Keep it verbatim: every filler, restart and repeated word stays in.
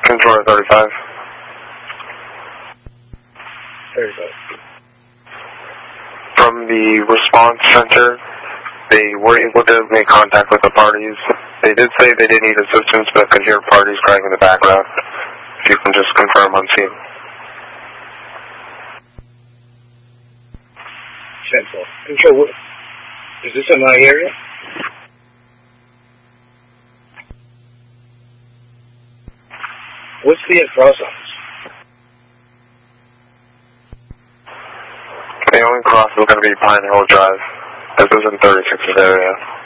Controller thirty-five. thirty-five. From the response center, they were able to make contact with the parties. They did say they didn't need assistance, but could hear parties crying in the background. If you can just confirm on scene. Central. Control, is this in my area? What's the cross office? The only cross is going to be Pine Hill Drive. This is in thirty-six's area.